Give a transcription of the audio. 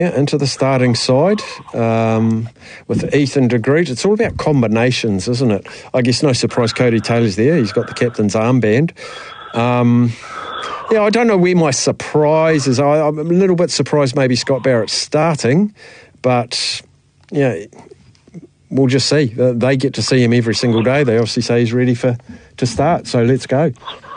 into the starting side with Ethan de Groot. It's all about combinations, isn't it? I guess no surprise Cody Taylor's there. He's got the captain's armband. I don't know where my surprise is. I'm a little bit surprised maybe Scott Barrett's starting, but we'll just see. They get to see him every single day. They obviously say he's ready to start, so let's go.